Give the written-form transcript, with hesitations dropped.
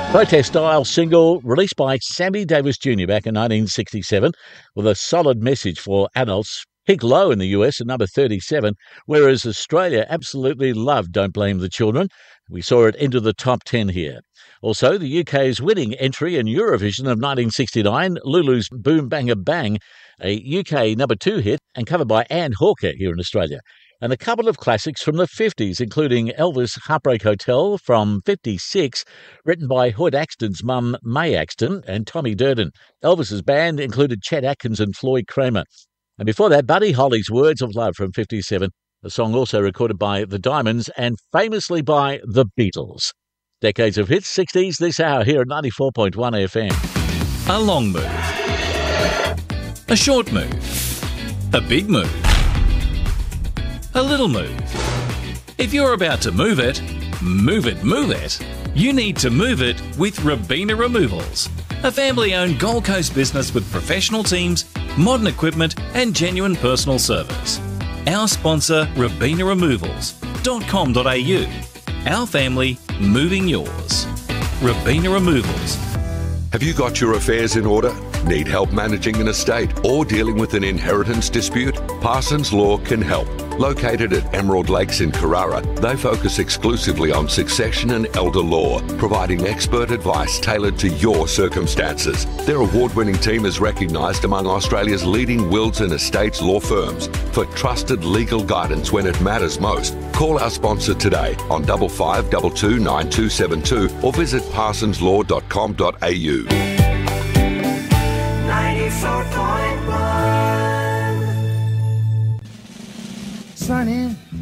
Protest-style single released by Sammy Davis Jr. back in 1967 with a solid message for adults. Peaked low in the US at number 37, whereas Australia absolutely loved Don't Blame the Children. We saw it into the top 10 here. Also, the UK's winning entry in Eurovision of 1969, Lulu's Boom Banga Bang, a UK number 2 hit and covered by Anne Hawker here in Australia. And a couple of classics from the 50s, including Elvis' Heartbreak Hotel from 56, written by Hoyt Axton's mum, Mae Axton, and Tommy Durden. Elvis's band included Chet Atkins and Floyd Kramer. And before that, Buddy Holly's Words of Love from 57, a song also recorded by The Diamonds and famously by The Beatles. Decades of hits, 60s, this hour here at 94.1 FM. A long move. A short move. A big move. A little move. If you're about to move it, you need to move it with Robina Removals, a family-owned Gold Coast business with professional teams, modern equipment and genuine personal service. Our sponsor, RobinaRemovals.com.au. Our family, moving yours. Robina Removals. Have you got your affairs in order? Need help managing an estate or dealing with an inheritance dispute? Parsons Law can help. Located at Emerald Lakes in Carrara, they focus exclusively on succession and elder law, providing expert advice tailored to your circumstances. Their award-winning team is recognised among Australia's leading wills and estates law firms for trusted legal guidance when it matters most. Call our sponsor today on 5522 9272 or visit parsonslaw.com.au. 94.1 Sunny